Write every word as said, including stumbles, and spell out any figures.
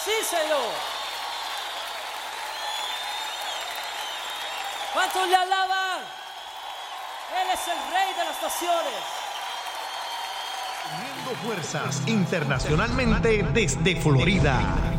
Sí, señor. ¿Cuántos le alaban? Él es el rey de las naciones. Uniendo fuerzas internacionalmente desde Florida.